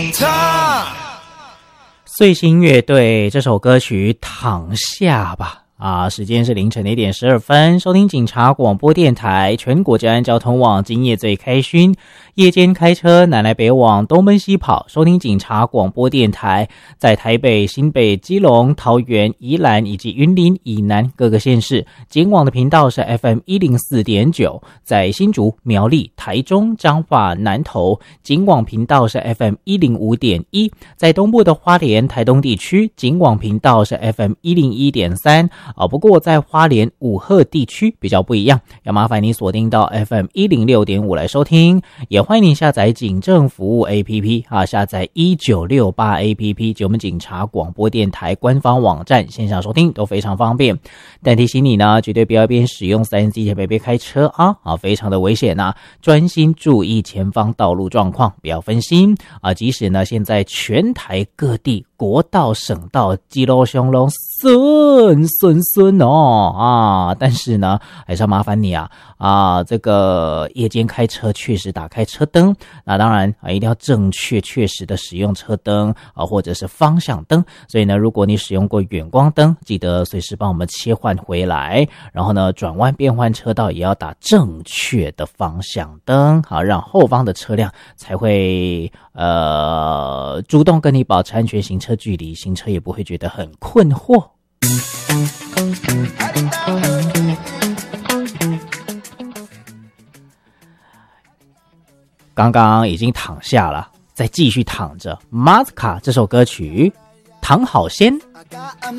碎星乐队这首歌曲《躺下吧》时间是凌晨的1:12分，收听警察广播电台，全国治安交通网，今夜最开勋。夜间开车南来北往，东奔西跑，收听警察广播电台，在台北、新北、基隆、桃园、宜兰以及云林以南各个县市，警网的频道是 FM104.9，在新竹、苗栗、台中、彰化、南投，警网频道是 FM105.1，在东部的花莲、台东地区，警网频道是 FM101.3。不过在花莲五鹤地区比较不一样，要麻烦你锁定到 FM106.5 来收听，也欢迎你下载警政服务 APP 下载1968 APP 及我们警察广播电台官方网站，线上收听都非常方便。但提醒你呢，绝对不要一边使用 3C 设备边开车非常的危险专心注意前方道路状况，不要分心即使呢现在全台各地国道、省道一路上都顺但是呢还是要麻烦你这个夜间开车确实打开车灯，那当然一定要正确确实的使用车灯或者是方向灯，所以呢如果你使用过远光灯，记得随时帮我们切换回来，然后呢转弯变换车道也要打正确的方向灯，让后方的车辆才会主动跟你保持安全行车距离，行车也不会觉得很困惑。刚刚已经躺下了，再继续躺着。马斯卡这首歌曲《躺好先》。